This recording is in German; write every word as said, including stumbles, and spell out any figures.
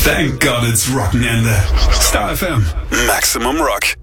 Thank God it's Rockenende. Star F M. Maximum Rock.